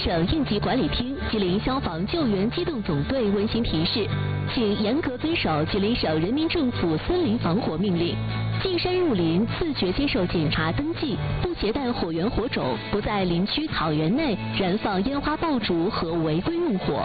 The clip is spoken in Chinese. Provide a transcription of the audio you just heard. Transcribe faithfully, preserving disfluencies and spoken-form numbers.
省应急管理厅、吉林消防救援机动总队温馨提示，请严格遵守吉林省人民政府森林防火命令。进山入林，自觉接受检查登记，不携带火源火种，不在林区草原内燃放烟花爆竹和违规用火。